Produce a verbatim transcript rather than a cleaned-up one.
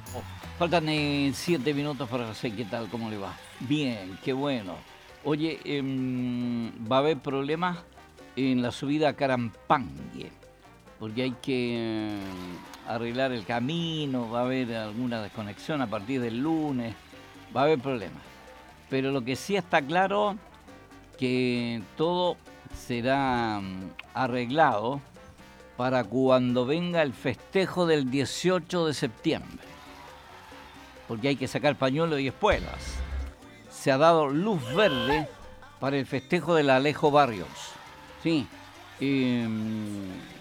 Oh, faltan eh, siete minutos para las seis. ¿Qué tal? ¿Cómo le va? Bien, qué bueno. Oye, em, va a haber problemas en la subida a Carampangue, porque hay que em, arreglar el camino, va a haber alguna desconexión a partir del lunes, va a haber problemas. Pero lo que sí está claro, que todo será mm, arreglado para cuando venga el festejo del dieciocho de septiembre, porque hay que sacar pañuelos y espuelas. Se ha dado luz verde para el festejo del Alejo Barrios. Sí, eh,